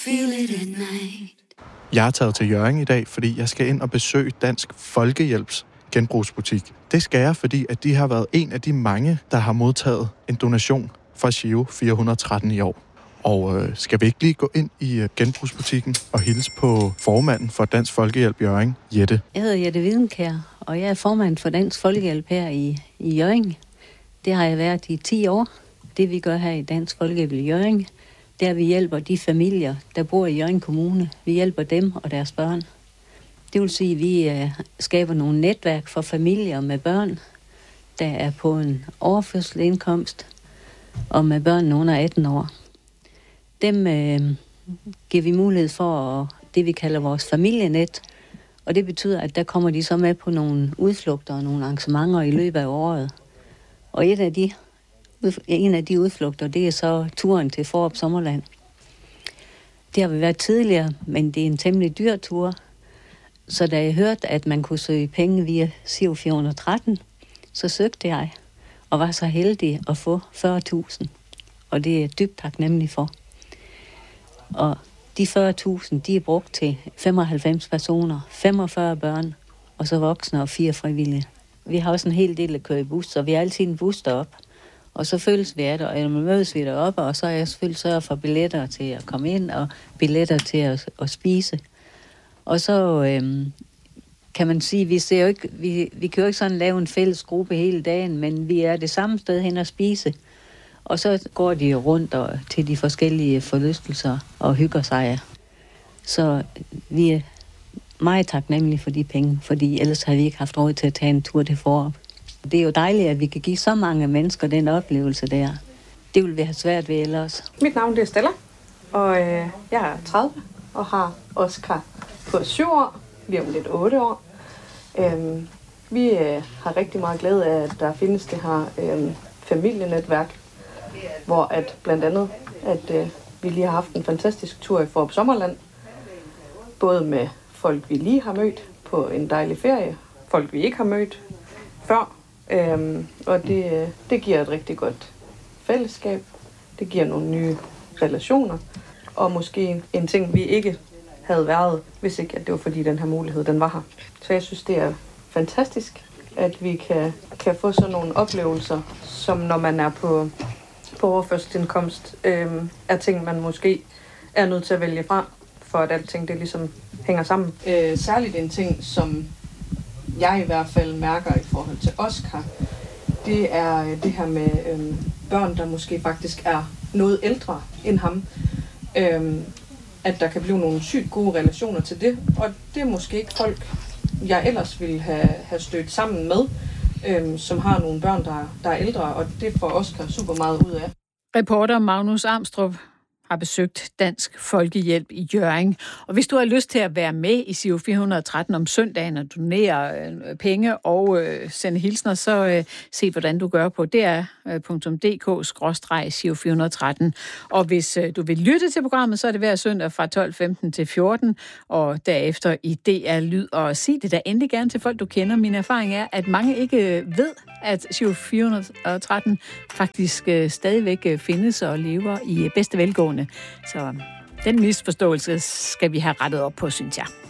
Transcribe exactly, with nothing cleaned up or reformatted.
feel it at night. Jeg er taget til Hjørring i dag, fordi jeg skal ind og besøge Dansk Folkehjælps genbrugsbutik. Det skal jeg, fordi at de har været en af de mange, der har modtaget en donation fra Giro fire hundrede og tretten i år. Og øh, skal vi ikke lige gå ind i øh, genbrugsbutikken og hilse på formanden for Dansk Folkehjælp Hjørring, Jette? Jeg hedder Jette Widenkjær, og jeg er formand for Dansk Folkehjælp her i, i Hjørring. Det har jeg været i ti år. Det vi gør her i Dansk Folkehjælp i Hjørring, det er, at vi hjælper de familier, der bor i Hjørring Kommune. Vi hjælper dem og deres børn. Det vil sige, at vi øh, skaber nogle netværk for familier med børn, der er på en overførselsindkomst, og med børn under atten år. Dem øh, giver vi mulighed for at, det, vi kalder vores familienet, og det betyder, at der kommer de så med på nogle udflugter og nogle arrangementer i løbet af året. Og et af de, en af de udflugter, det er så turen til Fårup Sommerland. Det har vi været tidligere, men det er en temmelig dyr tur. Så da jeg hørte, at man kunne søge penge via Giro fire hundrede og tretten, så søgte jeg og var så heldig at få fyrre tusind. Og det er jeg dybt taknemmelig for. Og de fyrre tusind, de er brugt til femoghalvfems personer, femogfyrre børn, og så voksne og fire frivillige. Vi har også en hel del at køre i bus, så vi har altid en bus derop. Og så følges vi af det, og mødes vi deroppe, og så er jeg selvfølgelig sørget for billetter til at komme ind, og billetter til at, at spise. Og så øhm, kan man sige, vi ser jo ikke, vi, vi kan jo ikke sådan lave en fælles gruppe hele dagen, men vi er det samme sted hen at spise. Og så går de rundt og, til de forskellige forlystelser og hygger sig. Så vi er meget taknemmelige for de penge, fordi ellers har vi ikke haft råd til at tage en tur til Fårup. Det er jo dejligt, at vi kan give så mange mennesker den oplevelse der. Det vil vi have svært ved ellers. Mit navn er Stella, og øh, jeg er tredive og har Oscar på syv år, lige om lidt otte år. Øhm, vi øh, har rigtig meget glæde af, at der findes det her øh, familienetværk, hvor at blandt andet, at øh, vi lige har haft en fantastisk tur i Fårup Sommerland, både med folk, vi lige har mødt på en dejlig ferie, folk, vi ikke har mødt før, øhm, og det, det giver et rigtig godt fællesskab, det giver nogle nye relationer, og måske en ting, vi ikke havde været, hvis ikke at det var fordi den her mulighed, den var her. Så jeg synes, det er fantastisk, at vi kan, kan få sådan nogle oplevelser, som når man er på, på overførselsindkomst, øhm, er ting, man måske er nødt til at vælge fra, for at alting det ligesom hænger sammen. Øh, særligt en ting, som jeg i hvert fald mærker i forhold til Oscar, det er det her med øhm, børn, der måske faktisk er noget ældre end ham. Øhm, at der kan blive nogle sygt gode relationer til det, og det er måske ikke folk, jeg ellers ville have, have stødt sammen med, øhm, som har nogle børn, der, der er ældre, og det får Oscar super meget ud af. Reporter Magnus Amstrup har besøgt Dansk Folkehjælp i Hjørring. Og hvis du har lyst til at være med i Giro fire hundrede og tretten om søndagen og donere øh, penge og øh, sende hilsner, så øh, se, hvordan du gør på d r punktum d k skråstreg Giro fire hundrede og tretten. Og hvis øh, du vil lytte til programmet, så er det hver søndag fra tolv femten til fjorten, og derefter i D R Lyd. Og sig det da endelig gerne til folk, du kender. Min erfaring er, at mange ikke ved, at Giro fire hundrede og tretten faktisk øh, stadigvæk øh, findes og lever i bedste velgående. Så den misforståelse skal vi have rettet op på, synes jeg.